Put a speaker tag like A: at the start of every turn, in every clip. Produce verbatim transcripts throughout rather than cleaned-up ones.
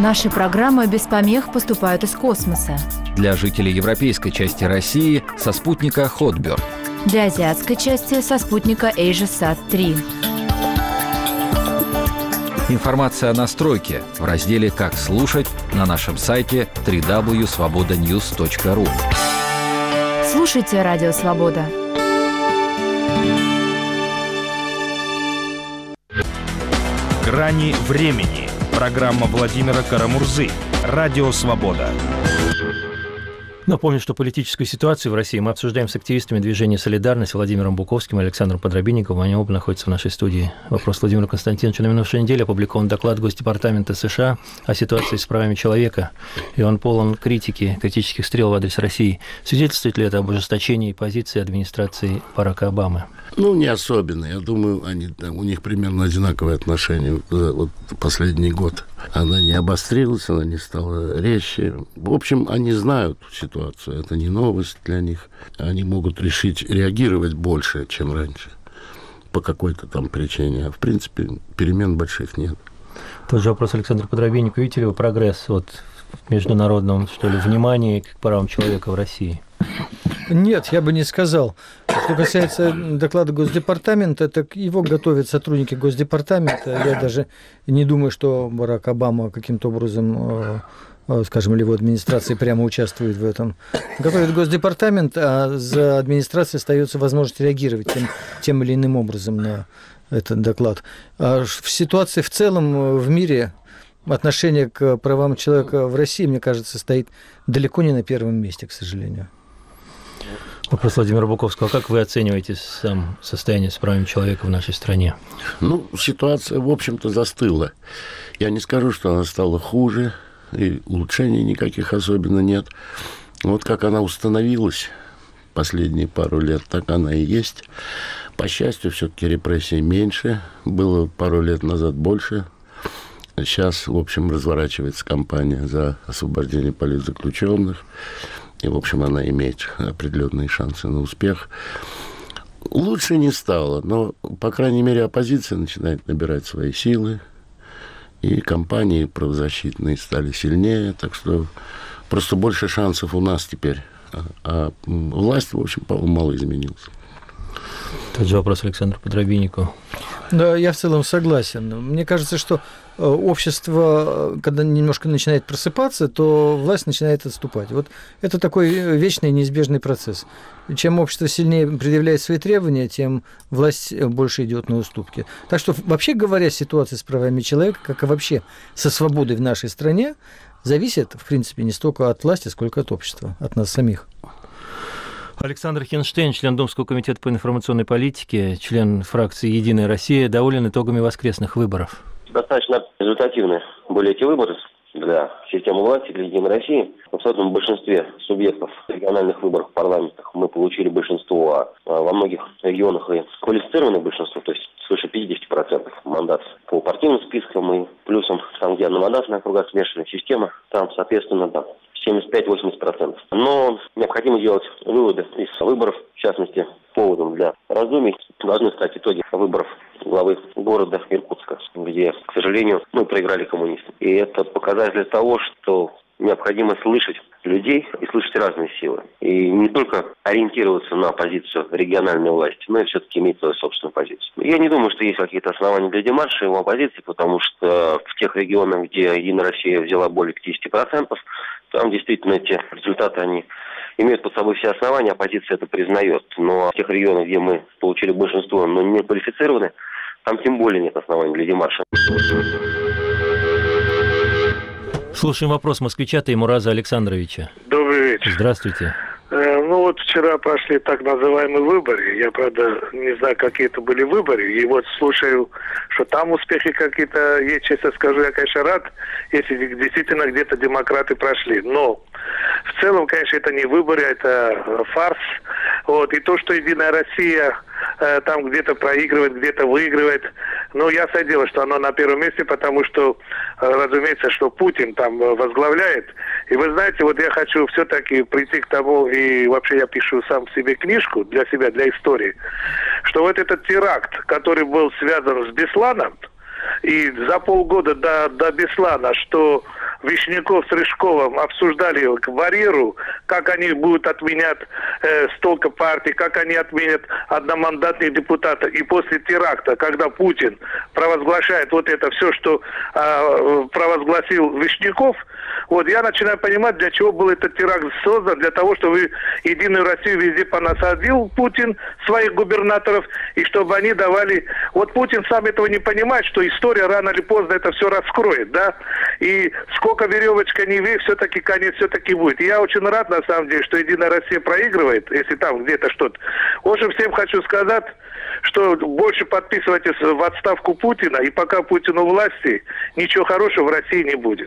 A: Наши программы без помех поступают из космоса.
B: Для жителей европейской части России со спутника Хотберд.
A: Для азиатской части со спутника AsiaSat три.
B: Информация о настройке в разделе «Как слушать» на нашем сайте дабл ю дабл ю дабл ю точка свобода ньюс точка ру.
A: Слушайте Радио Свобода.
C: «Грани времени». Программа Владимира Карамурзы. Радио Свобода.
D: Напомню, что политическую ситуацию в России мы обсуждаем с активистами движения «Солидарность» Владимиром Буковским и Александром Подробинниковым. Они оба находятся в нашей студии. Вопрос Владимиру Константиновичу. На минувшей неделе опубликован доклад Госдепартамента США о ситуации с правами человека. И он полон критики, критических стрел в адрес России. Свидетельствует ли это об ужесточении позиции администрации Барака Обамы?
E: Ну, не особенно. Я думаю, они, у них примерно одинаковые отношения за вот последний год. Она не обострилась, она не стала резче. В общем, они знают ситуацию. Это не новость для них. Они могут решить реагировать больше, чем раньше. По какой-то там причине. А в принципе, перемен больших нет.
D: Тот же вопрос Александру Подробиннику. Видите ли вы прогресс вот, в международном, что ли, внимании к правам человека в России?
F: Нет, я бы не сказал. Что касается доклада Госдепартамента, так его готовят сотрудники Госдепартамента. Я даже не думаю, что Барак Обама каким-то образом, скажем, или его администрация прямо участвует в этом. Готовит Госдепартамент, а за администрацией остается возможность реагировать тем, тем или иным образом на этот доклад. А в ситуации в целом в мире отношение к правам человека в России, мне кажется, стоит далеко не на первом месте, к сожалению.
D: Вопрос Владимира Буковского. Как вы оцениваете сам состояние с правами человека в нашей стране?
E: Ну, ситуация, в общем-то, застыла. Я не скажу, что она стала хуже, и улучшений никаких особенно нет. Вот как она установилась последние пару лет, так она и есть. По счастью, все-таки репрессий меньше. Было пару лет назад больше. Сейчас, в общем, разворачивается кампания за освобождение политзаключенных. И, в общем, она имеет определенные шансы на успех. Лучше не стало, но, по крайней мере, оппозиция начинает набирать свои силы. И кампании правозащитные стали сильнее. Так что просто больше шансов у нас теперь. А, а власть, в общем, мало изменилась.
D: Тот же вопрос Александру Подробиннику.
F: Да, я в целом согласен. Мне кажется, что общество, когда немножко начинает просыпаться, то власть начинает отступать. Вот это такой вечный неизбежный процесс. Чем общество сильнее предъявляет свои требования, тем власть больше идет на уступки. Так что, вообще говоря, ситуация с правами человека, как и вообще со свободой в нашей стране, зависит, в принципе, не столько от власти, сколько от общества, от нас самих.
D: Александр Хинштейн, член Думского комитета по информационной политике, член фракции «Единая Россия», доволен итогами воскресных выборов.
G: Достаточно результативны были эти выборы для системы власти, для «Единой России». В абсолютном большинстве субъектов региональных выборов в парламентах мы получили большинство, а во многих регионах и квалифицированное большинство, то есть свыше пятьдесят процентов мандатов по партийным спискам и плюсом там, где одномандатная округа, смешанная система, там, соответственно, да, семьдесят пять - восемьдесят процентов. Но необходимо делать выводы из выборов, в частности, поводом для раздумий должны стать итоги выборов главы города Иркутска, где, к сожалению, мы проиграли коммунистам. И это показатель того, что необходимо слышать людей и слышать разные силы. И не только ориентироваться на позицию региональной власти, но и все-таки иметь свою собственную позицию. Я не думаю, что есть какие-то основания для демарша его оппозиции, потому что в тех регионах, где «Единая Россия» взяла более пятьдесят процентов, там действительно эти результаты, они имеют под собой все основания, оппозиция это признает. Но в тех регионах, где мы получили большинство, но не квалифицированы, там тем более нет оснований для демарша.
D: Слушаем вопрос москвича Таймураза Александровича.
H: Добрый вечер.
D: Здравствуйте.
H: Ну вот вчера прошли так называемые выборы. Я, правда, не знаю, какие это были выборы. И вот слушаю, что там успехи какие-то есть. Честно скажу, я, конечно, рад, если действительно где-то демократы прошли. Но в целом, конечно, это не выборы, это фарс. Вот. И то, что «Единая Россия» э, там где-то проигрывает, где-то выигрывает. Ну, ясное дело, что оно на первом месте, потому что, э, разумеется, что Путин там возглавляет. И вы знаете, вот я хочу все-таки прийти к тому, и вообще я пишу сам себе книжку для себя, для истории, что вот этот теракт, который был связан с Бесланом, и за полгода до, до Беслана, что Вишняков с Рыжковым обсуждали барьеру, как они будут отменять э, столько партий, как они отменят одномандатных депутатов. И после теракта, когда Путин провозглашает вот это все, что э, провозгласил Вишняков, вот я начинаю понимать, для чего был этот теракт создан, для того, чтобы Единую Россию везде понасадил Путин своих губернаторов, и чтобы они давали... Вот Путин сам этого не понимает, что история рано или поздно это все раскроет, да, и сколько веревочка не вей, все-таки конец все-таки будет. И я очень рад, на самом деле, что Единая Россия проигрывает, если там где-то что-то. В общем, всем хочу сказать, что больше подписывайтесь в отставку Путина, и пока Путин у власти, ничего хорошего в России не будет.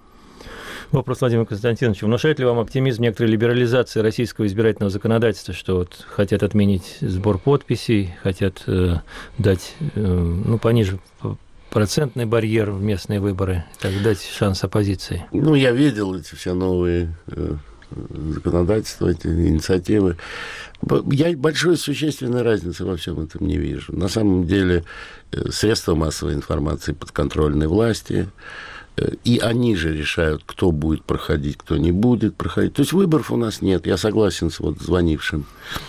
D: Вопрос Владимиру Константиновичу. Внушает ли вам оптимизм некоторой либерализации российского избирательного законодательства, что вот хотят отменить сбор подписей, хотят э, дать э, ну, пониже процентный барьер в местные выборы, так дать шанс оппозиции?
E: Ну, я видел эти все новые э, законодательства, эти инициативы. Я большой существенной разницы во всем этом не вижу. На самом деле э, средства массовой информации подконтрольной власти, и они же решают, кто будет проходить, кто не будет проходить. То есть выборов у нас нет. Я согласен с вот звонившим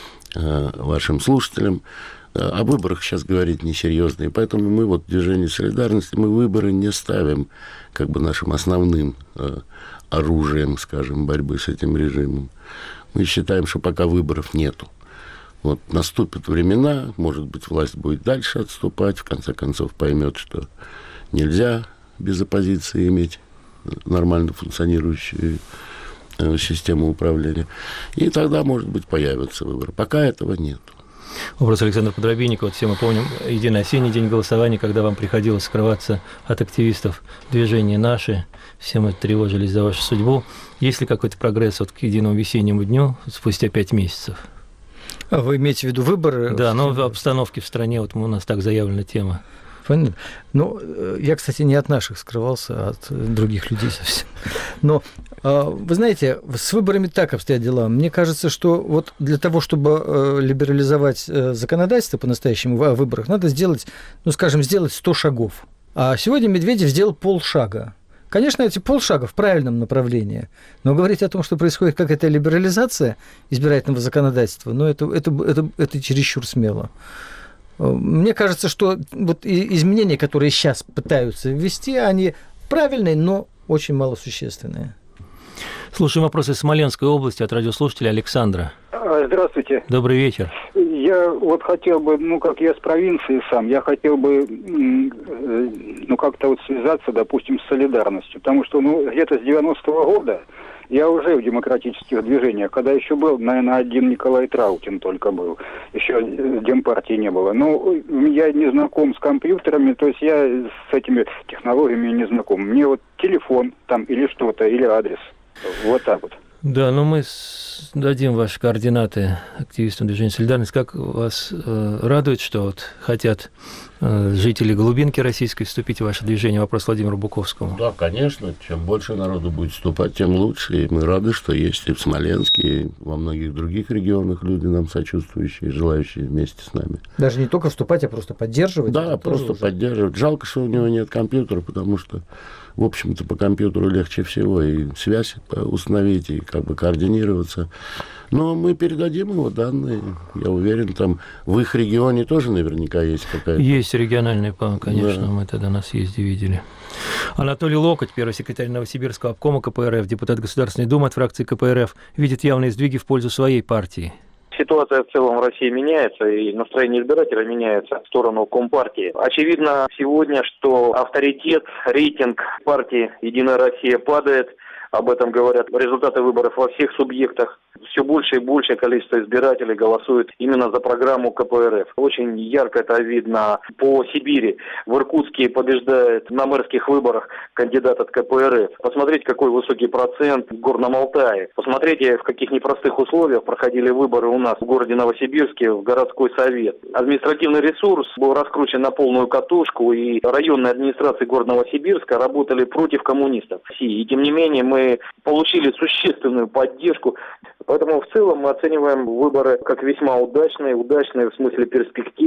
E: э, вашим слушателям. О выборах сейчас говорить несерьезно. И поэтому мы, вот, Движение солидарности, мы выборы не ставим как бы нашим основным э, оружием, скажем, борьбы с этим режимом. Мы считаем, что пока выборов нету. Вот наступят времена, может быть, власть будет дальше отступать, в конце концов поймет, что нельзя без оппозиции иметь нормально функционирующую систему управления. И тогда, может быть, появятся выборы. Пока этого нет.
D: Вопрос Александра Подробинника. Вот все мы помним единый осенний день голосования, когда вам приходилось скрываться от активистов движения «Наши». Все мы тревожились за вашу судьбу. Есть ли какой-то прогресс вот к единому весеннему дню спустя пять месяцев?
F: А вы имеете в виду выборы?
D: Да, но в обстановке в стране, вот у нас так заявлена тема.
F: Понятно. Ну, я, кстати, не от наших скрывался, а от других людей совсем. Но, вы знаете, с выборами так обстоят дела. Мне кажется, что вот для того, чтобы либерализовать законодательство по-настоящему о выборах, надо сделать, ну, скажем, сделать сто шагов. А сегодня Медведев сделал полшага. Конечно, эти полшага в правильном направлении, но говорить о том, что происходит какая-то либерализация избирательного законодательства, ну, это, это, это, это чересчур смело. Мне кажется, что вот изменения, которые сейчас пытаются ввести, они правильные, но очень малосущественные.
D: Слушаем вопросы из Смоленской области от радиослушателя Александра.
I: Здравствуйте.
D: Добрый вечер.
I: Я вот хотел бы, ну, как я с провинции сам, я хотел бы, ну, как-то вот связаться, допустим, с солидарностью, потому что, ну, где-то с девяностого года я уже в демократических движениях, когда еще был, наверное, один Николай Траутин только был, еще Демпартии не было. Но я не знаком с компьютерами, то есть я с этими технологиями не знаком. Мне вот телефон там или что-то, или адрес, вот так вот.
D: Да, но мы дадим ваши координаты активистам движения «Солидарность». Как вас э, радует, что вот хотят э, жители Голубинки российской вступить в ваше движение? Вопрос Владимиру Буковскому.
E: Да, конечно. Чем больше народу будет вступать, тем лучше. И мы рады, что есть и в Смоленске, и во многих других регионах люди нам сочувствующие, желающие вместе с нами.
F: Даже не только вступать, а просто поддерживать?
E: Да, просто уже поддерживать. Жалко, что у него нет компьютера, потому что, в общем-то, по компьютеру легче всего и связь установить, и как бы координироваться. Но мы передадим его данные. Я уверен, там в их регионе тоже наверняка есть какая-то...
D: Есть региональный план, конечно, да. Мы тогда на съезде видели. Анатолий Локоть, первый секретарь Новосибирского обкома ка пэ эр эф, депутат Государственной Думы от фракции ка пэ эр эф, видит явные сдвиги в пользу своей партии.
J: Ситуация в целом в России меняется, и настроение избирателя меняется в сторону Компартии. Очевидно сегодня, что авторитет, рейтинг партии «Единая Россия» падает. Об этом говорят результаты выборов во всех субъектах. Все больше и большее количество избирателей голосует именно за программу ка пэ эр эф. Очень ярко это видно по Сибири. В Иркутске побеждает на мэрских выборах кандидат от ка пэ эр эф. Посмотрите, какой высокий процент в Горном Алтае. Посмотрите, в каких непростых условиях проходили выборы у нас в городе Новосибирске, в городской совет. Административный ресурс был раскручен на полную катушку, и районные администрации города Новосибирска работали против коммунистов. И тем не менее мы получили существенную поддержку. Поэтому в целом мы оцениваем выборы как весьма удачные, удачные в смысле перспектив.